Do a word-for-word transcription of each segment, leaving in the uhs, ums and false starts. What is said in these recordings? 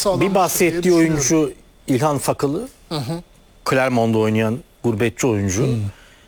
sağlam. Bir bahsettiği oyuncu İlhan Fakılı. Hı hı. Clermont'da oynayan gurbetçi oyuncu. Hı.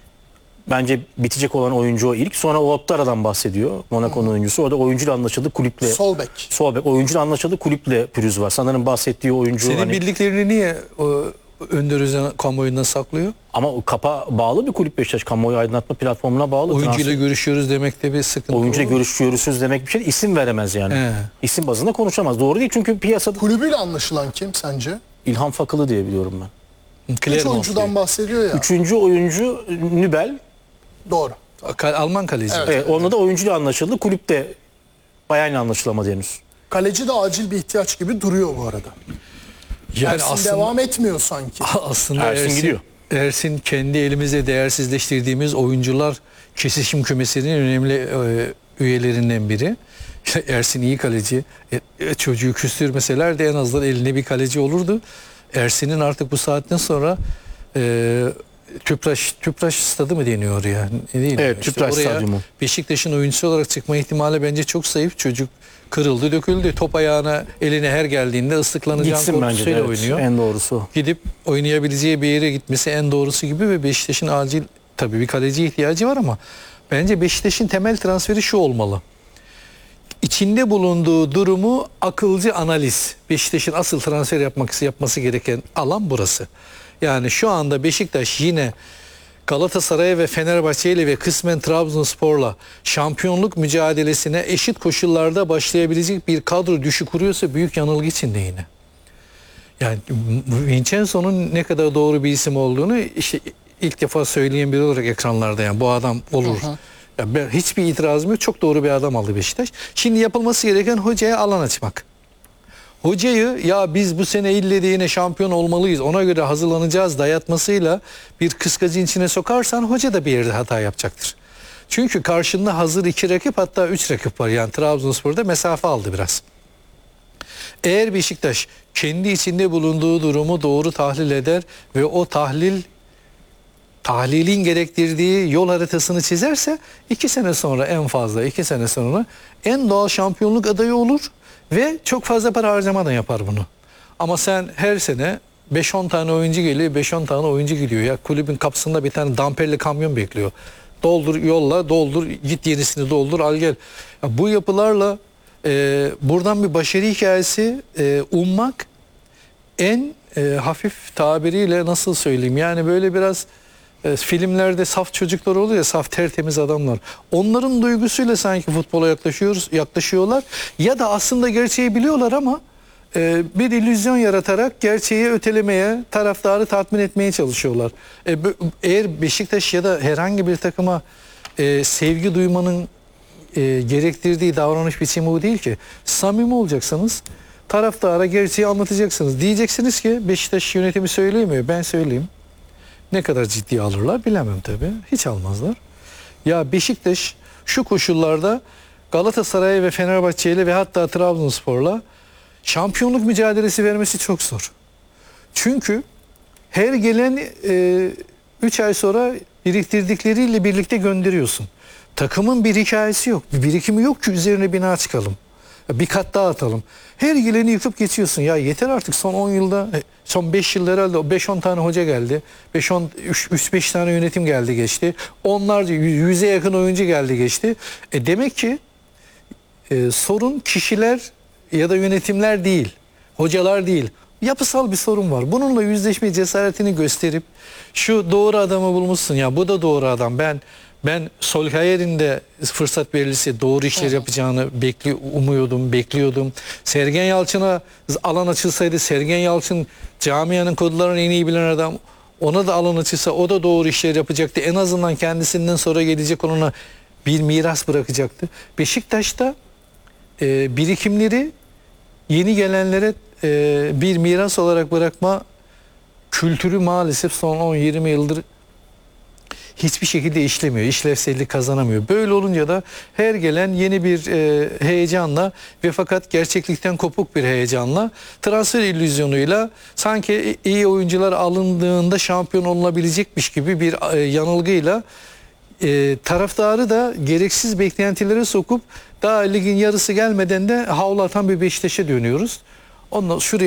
Bence bitecek olan oyuncu o ilk. Sonra Ouattara'dan bahsediyor. Monaco'nun oyuncusu. O da oyuncuyla anlaşıldı kulüple. Sol bek. Sol bek. Oyuncuyla anlaşıldı kulüple pürüz var. Sanırım bahsettiği oyuncu. Senin hani... bildiklerini niye o Önder Özen kamuoyundan saklıyor? Ama o kapa bağlı bir kulüp Beşiktaş. Kamuoyu aydınlatma platformuna bağlı. Oyuncuyla transfer... görüşüyoruz demekte bir sıkıntı Oyuncuyla olur. görüşüyoruz demek bir şey. İsim veremez yani. He. İsim bazında konuşamaz. Doğru değil çünkü piyasada... Kulübüyle anlaşılan kim sence? İlhan Fakılı diye biliyorum ben. Üç oyuncudan bahsediyor ya. Üçüncü oyuncu Nübel. Doğru. Alman kaleci. Evet, evet. Onunla da oyuncuyla anlaşıldı. Kulüpte bayağı anlaşılamadı henüz. Kaleci de acil bir ihtiyaç gibi duruyor bu arada. Yani Ersin aslında, devam etmiyor sanki. Aslında Ersin, Ersin gidiyor. Ersin kendi elimizde değersizleştirdiğimiz oyuncular kesişim kümesinin önemli e, üyelerinden biri. Ersin iyi kaleci. E, çocuğu küstürmeseler de en azından eline bir kaleci olurdu. Ersin'in artık bu saatten sonra e, Tüpraş, Tüpraş stadı mı deniyor ya? Değil evet, işte Tüpraş stadyumu. Beşiktaş'ın oyuncusu olarak çıkma ihtimali bence çok zayıf. Çocuk kırıldı, döküldü. Top ayağına, eline her geldiğinde ıslıklanacağın korkusuyla evet, oynuyor. En doğrusu. Gidip oynayabileceği bir yere gitmesi en doğrusu gibi ve Beşiktaş'ın acil tabii bir kaleci ihtiyacı var ama bence Beşiktaş'ın temel transferi şu olmalı. İçinde bulunduğu durumu akılcı analiz. Beşiktaş'ın asıl transfer yapmak, yapması gereken alan burası. Yani şu anda Beşiktaş yine Galatasaray ve Fenerbahçe ile ve kısmen Trabzonspor'la şampiyonluk mücadelesine eşit koşullarda başlayabilecek bir kadro düşü kuruyorsa büyük yanılgı içinde yine. Yani Vincenzo'nun ne kadar doğru bir isim olduğunu işte ilk defa söyleyen biri olarak ekranlarda, yani bu adam olur. Ya ben hiçbir itirazım yok. Çok doğru bir adam aldı Beşiktaş. Şimdi yapılması gereken hocaya alan açmak. Hocayı ya biz bu sene ille de yine şampiyon olmalıyız, ona göre hazırlanacağız dayatmasıyla bir kıskacın içine sokarsan hoca da bir yerde hata yapacaktır. Çünkü karşında hazır iki rakip, hatta üç rakip var. Yani Trabzonspor'da mesafe aldı biraz. Eğer Beşiktaş kendi içinde bulunduğu durumu doğru tahlil eder ve o tahlil tahlilin gerektirdiği yol haritasını çizerse iki sene sonra, en fazla iki sene sonra en doğal şampiyonluk adayı olur ve çok fazla para harcamadan yapar bunu. Ama sen her sene beş on tane oyuncu geliyor, beş on tane oyuncu gidiyor. Ya kulübün kapısında bir tane damperli kamyon bekliyor. Doldur, yolla, doldur, git yenisini doldur, al gel. Ya bu yapılarla e, buradan bir başarı hikayesi e, ummak en e, hafif tabiriyle nasıl söyleyeyim, yani böyle biraz e, filmlerde saf çocuklar oluyor ya, saf tertemiz adamlar. Onların duygusuyla sanki futbola yaklaşıyoruz, yaklaşıyorlar ya da aslında gerçeği biliyorlar ama e, bir illüzyon yaratarak gerçeği ötelemeye, taraftarı tatmin etmeye çalışıyorlar. E, eğer Beşiktaş ya da herhangi bir takıma e, sevgi duymanın e, gerektirdiği davranış biçimi bu değil ki. Samimi olacaksınız. Taraftara gerçeği anlatacaksınız. Diyeceksiniz ki Beşiktaş yönetimi söyleyemiyor, ben söyleyeyim. Ne kadar ciddiye alırlar bilemem tabii. Hiç almazlar. Ya Beşiktaş şu koşullarda Galatasaray ve Fenerbahçe ile ve hatta Trabzonspor'la şampiyonluk mücadelesi vermesi çok zor. Çünkü her gelen üç e, ay sonra biriktirdikleriyle birlikte gönderiyorsun. Takımın bir hikayesi yok. Bir birikimi yok ki üzerine bina çıkalım. Bir kat daha atalım. Her geleni yıkıp geçiyorsun. Ya yeter artık, son on yılda, son beş yılda herhalde beş on tane hoca geldi. beş on üç beş tane yönetim geldi geçti. Onlarca yüze yakın oyuncu geldi geçti. E demek ki e, sorun kişiler ya da yönetimler değil. Hocalar değil. Yapısal bir sorun var. Bununla yüzleşme cesaretini gösterip şu doğru adamı bulmuşsun, ya bu da doğru adam. Ben Ben Solskjaer'in de fırsat verilirse doğru işler yapacağını bekli, umuyordum, bekliyordum. Sergen Yalçın'a alan açılsaydı, Sergen Yalçın camianın kodlarını en iyi bilen adam, ona da alan açılsa o da doğru işler yapacaktı. En azından kendisinden sonra gelecek olana bir miras bırakacaktı. Beşiktaş'ta e, birikimleri yeni gelenlere e, bir miras olarak bırakma kültürü maalesef son on yirmi yıldır hiçbir şekilde işlemiyor, işlevsellik kazanamıyor. Böyle olunca da her gelen yeni bir e, heyecanla ve fakat gerçeklikten kopuk bir heyecanla, transfer illüzyonuyla sanki iyi oyuncular alındığında şampiyon olunabilecekmiş gibi bir e, yanılgıyla e, taraftarı da gereksiz beklentilere sokup daha ligin yarısı gelmeden de havlu atan bir Beşiktaş'a dönüyoruz. Ondan şuraya